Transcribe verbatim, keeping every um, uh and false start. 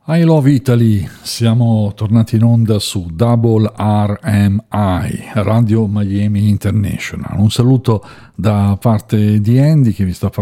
I Love Italy, siamo tornati in onda su Double R M I, Radio Miami International. Un saluto da parte di Andy che vi sta parlando